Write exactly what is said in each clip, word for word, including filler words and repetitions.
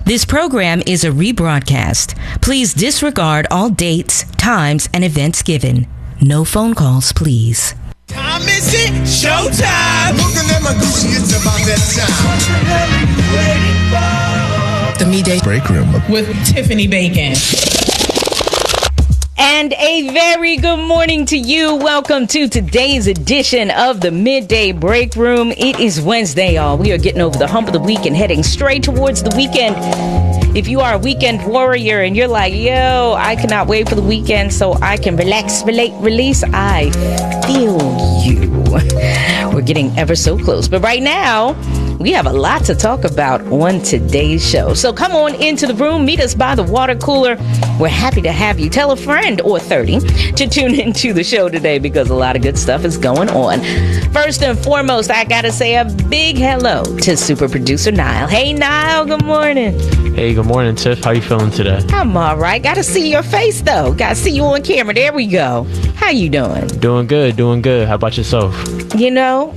This program is a rebroadcast. Please disregard all dates, times, and events given. No phone calls, please. Time is it? Showtime! Looking at my Gucci, it's about that time. The Midday Break Room with Tiffany Bacon. And a very good morning to you. Welcome to today's edition of the Midday Break Room. It is Wednesday, y'all. We are getting over the hump of the week and heading straight towards the weekend. If you are a weekend warrior and you're like, yo, I cannot wait for the weekend so I can relax, relate, release, I feel you. We're getting ever so close. But right now, we have a lot to talk about on today's show. So come on into the room. Meet us by the water cooler. We're happy to have you. Tell a friend or thirty to tune into the show today because a lot of good stuff is going on. First and foremost, I got to say a big hello to super producer Niall. Hey, Niall. Good morning. Hey, good morning, Tiff. How you feeling today? I'm all right. Got to see your face, though. Got to see you on camera. There we go. How you doing? Doing good. Doing good. How about yourself? You know,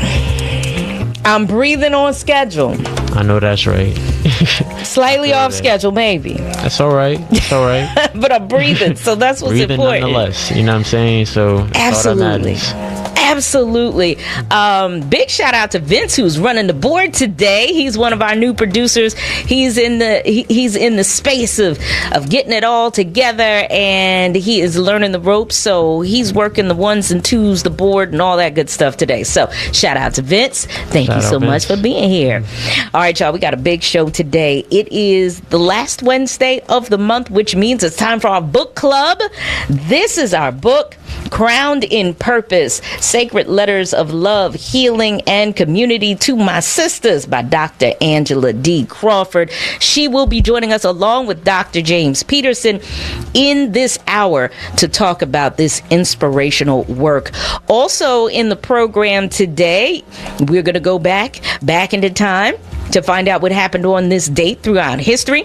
I'm breathing on schedule. I know that's right. Slightly off that. schedule, maybe. That's all right. That's all right. But I'm breathing, so that's what's breathing important. Nonetheless, you know what I'm saying? So absolutely. Absolutely. Um, big shout out to Vince, who's running the board today. He's one of our new producers. He's in the he, he's in the space of of getting it all together, and he is learning the ropes. So he's working the ones and twos, the board, and all that good stuff today. So shout out to Vince. Thank shout you so much for being here. All right, y'all. We got a big show today. It is the last Wednesday of the month, which means it's time for our book club. This is our book, Crowned in Purpose, Sacred Letters of Love, Healing, and Community to My Sisters by Doctor Angela D. Crawford. She will be joining us along with Doctor James Peterson in this hour to talk about this inspirational work. Also in the program today, we're going to go back, back into time to find out what happened on this date throughout history.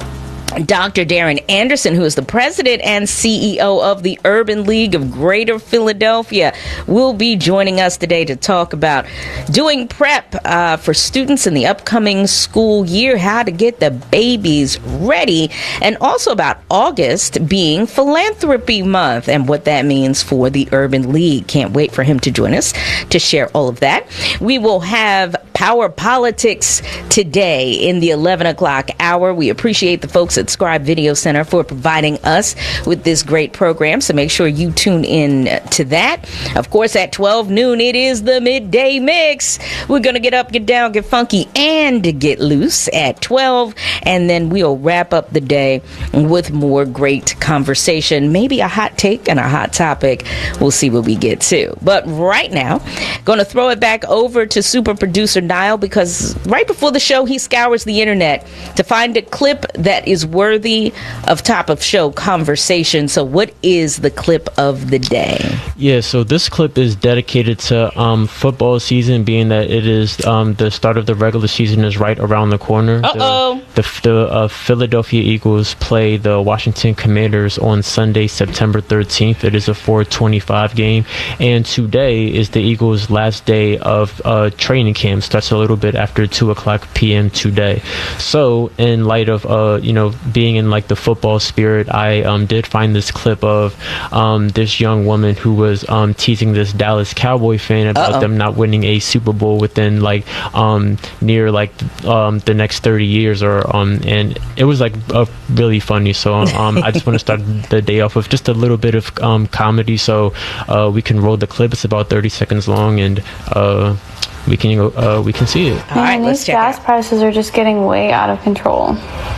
Doctor Darren Anderson, who is the president and C E O of the Urban League of Greater Philadelphia, will be joining us today to talk about doing prep uh, for students in the upcoming school year, how to get the babies ready, and also about August being Philanthropy Month and what that means for the Urban League. Can't wait for him to join us to share all of that. We will have Power Politics today in the eleven o'clock hour. We appreciate the folks at Scribe Video Center for providing us with this great program, so make sure you tune in to that. Of course, at twelve noon, it is the Midday Mix. We're going to get up, get down, get funky, and get loose at twelve, and then we'll wrap up the day with more great conversation, maybe a hot take and a hot topic. We'll see what we get to. But right now, going to throw it back over to super producer Niall, because right before the show, he scours the internet to find a clip that is worthy of top of show conversation. So what is the clip of the day? Yeah, so this clip is dedicated to um, football season, being that it is um, the start of the regular season is right around the corner. Uh-oh. The, the, the uh, Philadelphia Eagles play the Washington Commanders on Sunday, September thirteenth. It is a four twenty-five game, and today is the Eagles' last day of uh, training camp. Starts a little bit after two o'clock p.m. today. So in light of uh, you know, being in like the football spirit, I um, did find this clip of um, this young woman who was um, teasing this Dallas Cowboy fan about Uh-oh. them not winning a Super Bowl within like um, near like um, the next thirty years, or um, and it was like uh, really funny. So um, I just want to start the day off with just a little bit of um, comedy. So uh, we can roll the clip. It's about thirty seconds long, and uh, we can uh, we can see it. All right, and let's these check gas it. prices are just getting way out of control.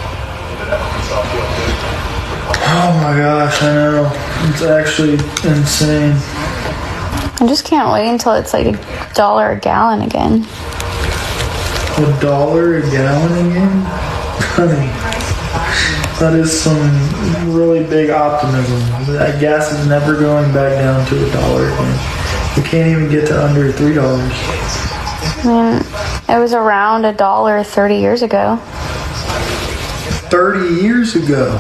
Oh my gosh, I know. It's actually insane. I just can't wait until it's like a dollar a gallon again. A dollar a gallon again? Honey, that is some really big optimism. That gas is never going back down to a dollar again. We can't even get to under three dollars. I mean, it was around a dollar thirty years ago. thirty years ago?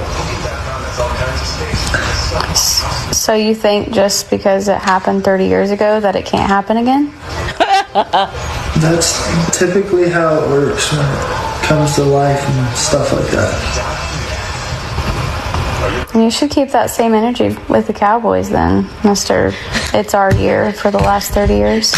So you think just because it happened thirty years ago that it can't happen again? That's typically how it works. Man. comes to life and stuff like that. You should keep that same energy with the Cowboys then, Mister It's our year for the last thirty years.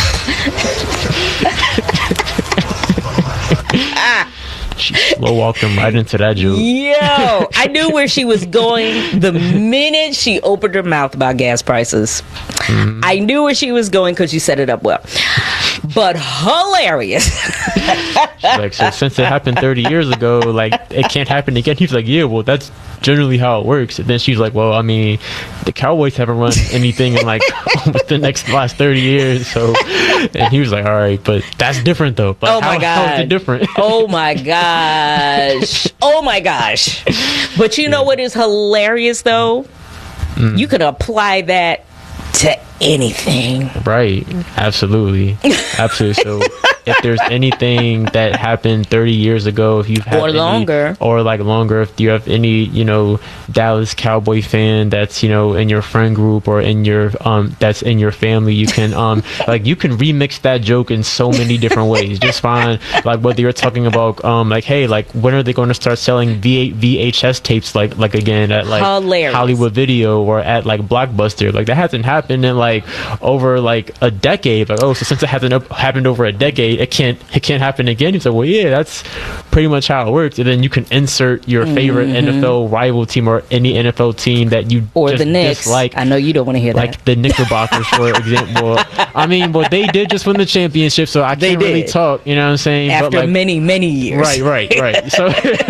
She slow walked him right into that joke. Yo, I knew where she was going the minute she opened her mouth about gas prices. Mm. I knew where she was going because you set it up well. But hilarious. Like, so since it happened thirty years ago, like, it can't happen again. He's like, yeah, well, that's generally how it works. And then she's like, well, I mean, the Cowboys haven't run anything in like almost the next last thirty years. So, and he was like, all right, but that's different though. Like, oh my how, God. How is it different? Oh my gosh. Oh my gosh. But you know what is hilarious though? Mm. You could apply that to anything. Right. Absolutely. Absolutely. So if there's anything that happened thirty years ago, if you've had or any, longer or like longer, if you have any, you know, Dallas Cowboy fan that's, you know, in your friend group or in your um that's in your family, you can um like you can remix that joke in so many different ways. Just find like whether you're talking about um like, hey, like when are they going to start selling V H S tapes like like again at like Hilarious. Hollywood Video or at like Blockbuster? Like that hasn't happened in like over like a decade. Like, oh, so since it hasn't happened over a decade, it can't it can't happen again. He's like, well, yeah, that's pretty much how it works. And then you can insert your favorite mm-hmm. N F L rival team or any N F L team that you or just the Knicks. dislike. I know you don't want to hear like that. Like the Knickerbockers, for example. I mean, well, they did just win the championship, so I they can't did. really talk. You know what I'm saying? After but like, many, many years. Right, right, right. So,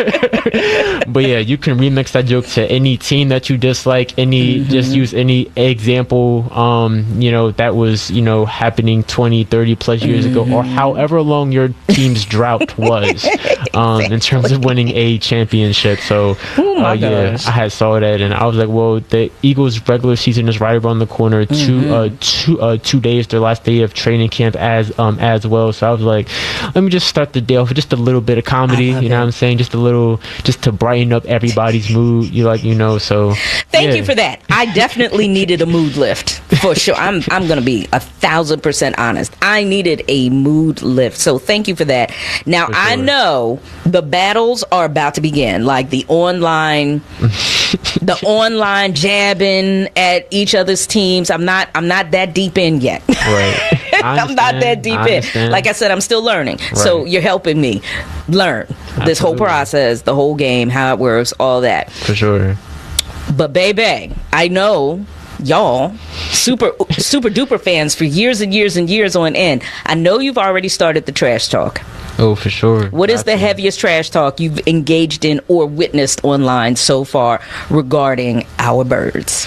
but yeah, you can remix that joke to any team that you dislike. Any, mm-hmm. just use any example. Um, you know that was you know happening twenty, thirty plus years mm-hmm. ago, or however long your team's drought was, um, in terms of winning a championship. So, oh my uh, yeah, gosh. I had saw that, and I was like, well, the Eagles' regular season is right around the corner. Mm-hmm. Two, uh, two, uh, two days, their last day of training camp as um as well. So I was like, let me just start the day off with just a little bit of comedy. You know it. What I'm saying? Just a little, just to brighten up everybody's mood. You like, you know. So thank yeah. you for that. I definitely needed a mood lift for sure. I'm I'm gonna be a thousand percent honest. I needed a mood lift. So thank you for that. Now for sure. I know the battles are about to begin, like the online, the online jabbing at each other's teams. I'm not I'm not that deep in yet. Right. I'm not that deep in. Like I said, I'm still learning. Right. So you're helping me learn Absolutely. This whole process, the whole game, how it works, all that. For sure. But baby, I know y'all super super duper fans for years and years and years on end. I know you've already started the trash talk. Oh, for sure. What is Absolutely. The heaviest trash talk you've engaged in or witnessed online so far regarding our birds?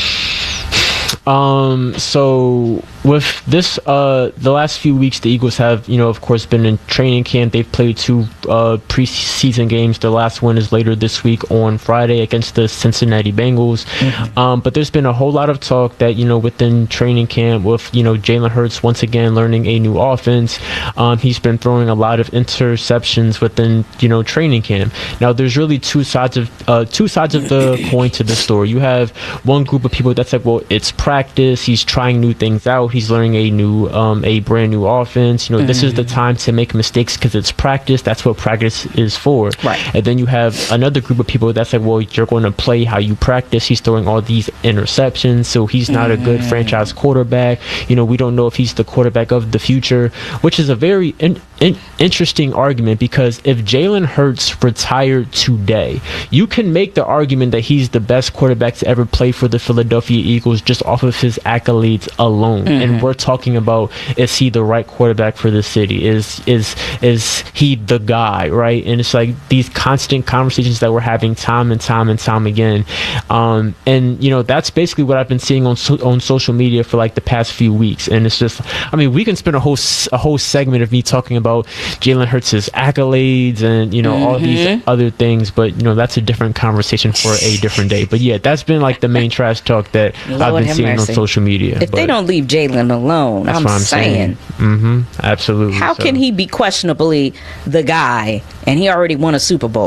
Um, so with this, uh, the last few weeks, the Eagles have, you know, of course, been in training camp. They've played two uh, preseason games. The last one is later this week on Friday against the Cincinnati Bengals. Mm-hmm. Um, but there's been a whole lot of talk that, you know, within training camp with, you know, Jalen Hurts once again learning a new offense. Um, he's been throwing a lot of interceptions within, you know, training camp. Now, there's really two sides of uh, two sides of the coin to the story. You have one group of people that's like, well, it's practice. He's trying new things out. He's learning a new, um, a brand new offense. You know, mm-hmm. this is the time to make mistakes because it's practice. That's what practice is for. Right. And then you have another group of people that's like, well, you're going to play how you practice. He's throwing all these interceptions, so he's not mm-hmm. a good franchise quarterback. You know, we don't know if he's the quarterback of the future, which is a very in- in- interesting argument because if Jalen Hurts retired today, you can make the argument that he's the best quarterback to ever play for the Philadelphia Eagles just off of his accolades alone. Mm-hmm. And we're talking about, is he the right quarterback for the city? Is is is he the guy, right? And it's like these constant conversations that we're having time and time and time again. Um, and, you know, that's basically what I've been seeing on so- on social media for like the past few weeks. And it's just, I mean, we can spend a whole a whole segment of me talking about Jalen Hurts' accolades and, you know, mm-hmm. all these other things. But, you know, that's a different conversation for a different day. But yeah, that's been like the main trash talk that Lord I've been seeing mercy. on social media. If but they don't leave Jalen alone, that's I'm, what I'm saying. saying. Mm-hmm. Absolutely. How so. can he be questionably the guy and he already won a Super Bowl?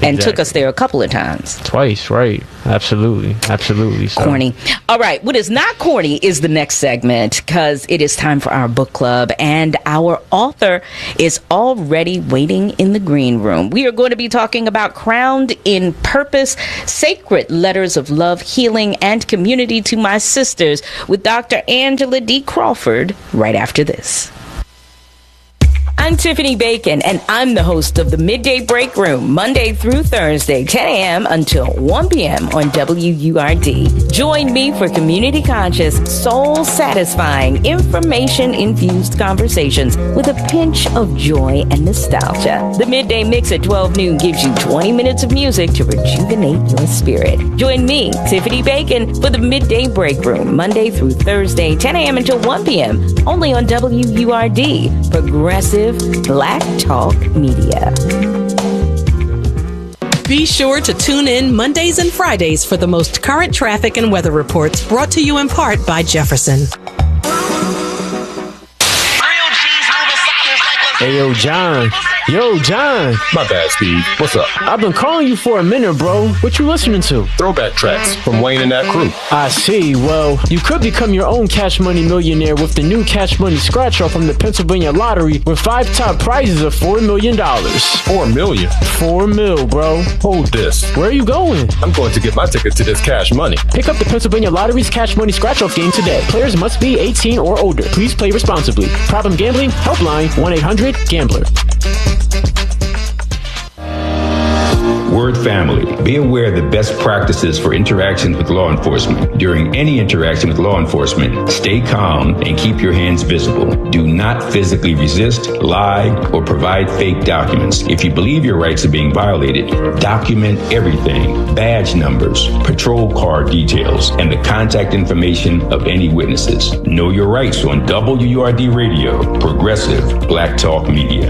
And Exactly. took us there a couple of times. Twice, right? Absolutely, absolutely. So. Corny. All right, what is not corny is the next segment, because it is time for our book club, and our author is already waiting in the green room. We are going to be talking about Crowned in Purpose, Sacred Letters of Love, Healing, and Community to My Sisters with Doctor Angela D. Crawford right after this. I'm Tiffany Bacon, and I'm the host of the Midday Break Room, Monday through Thursday, ten a.m. until one p.m. on W U R D. Join me for community-conscious, soul-satisfying, information-infused conversations with a pinch of joy and nostalgia. The Midday Mix at twelve noon gives you twenty minutes of music to rejuvenate your spirit. Join me, Tiffany Bacon, for the Midday Break Room, Monday through Thursday, ten a.m. until one p.m., only on W U R D, Progressive Black Talk Media. Be sure to tune in Mondays and Fridays for the most current traffic and weather reports, brought to you in part by Jefferson. Hey, yo, John. Yo, John. My bad, Steve. What's up? I've been calling you for a minute, bro. What you listening to? Throwback tracks from Wayne and that crew. I see. Well, you could become your own Cash Money millionaire with the new Cash Money Scratch Off from the Pennsylvania Lottery with five top prizes of four million dollars. Four million? Four mil, bro. Hold this. Where are you going? I'm going to get my ticket to this Cash Money. Pick up the Pennsylvania Lottery's Cash Money Scratch Off game today. Players must be eighteen or older. Please play responsibly. Problem gambling? Helpline one eight hundred gambler. Word family, be aware of the best practices for interactions with law enforcement. During any interaction with law enforcement, stay calm and keep your hands visible. Do not physically resist, lie, or provide fake documents. If you believe your rights are being violated, document everything: badge numbers, patrol car details, and the contact information of any witnesses. Know your rights on W U R D Radio, Progressive Black Talk Media.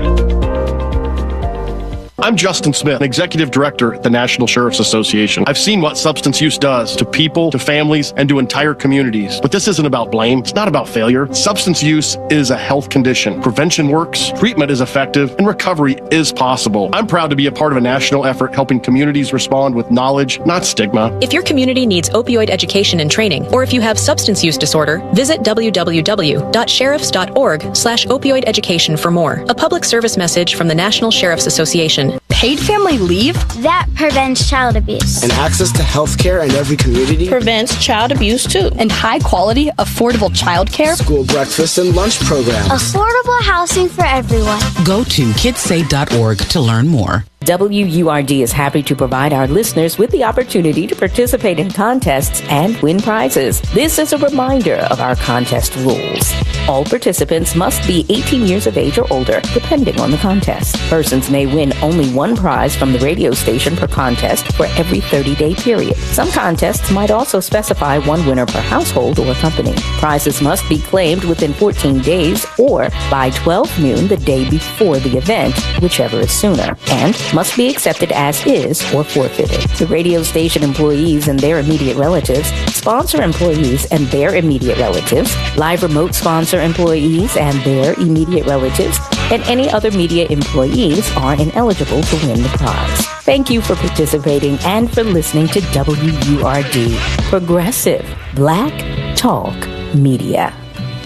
I'm Justin Smith, Executive Director at the National Sheriff's Association. I've seen what substance use does to people, to families, and to entire communities. But this isn't about blame. It's not about failure. Substance use is a health condition. Prevention works, treatment is effective, and recovery is possible. I'm proud to be a part of a national effort helping communities respond with knowledge, not stigma. If your community needs opioid education and training, or if you have substance use disorder, visit w w w dot sheriffs dot org slash opioid education for more. A public service message from the National Sheriff's Association. Paid family leave? That prevents child abuse. And access to health care in every community prevents child abuse too. And high quality, affordable child care. School breakfast and lunch programs. Affordable housing for everyone. Go to kids save dot org to learn more. W U R D is happy to provide our listeners with the opportunity to participate in contests and win prizes. This is a reminder of our contest rules. All participants must be eighteen years of age or older, depending on the contest. Persons may win only one prize from the radio station per contest for every thirty-day period. Some contests might also specify one winner per household or company. Prizes must be claimed within fourteen days or by twelve noon the day before the event, whichever is sooner, and must be accepted as is or forfeited. The radio station employees and their immediate relatives, sponsor employees and their immediate relatives, live remote sponsor employees and their immediate relatives, and any other media employees are ineligible to win the prize. Thank you for participating and for listening to W U R D, Progressive Black Talk Media.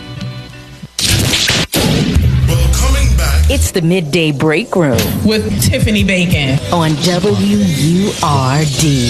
It's the Midday Break Room with Tiffany Bacon on W U R D.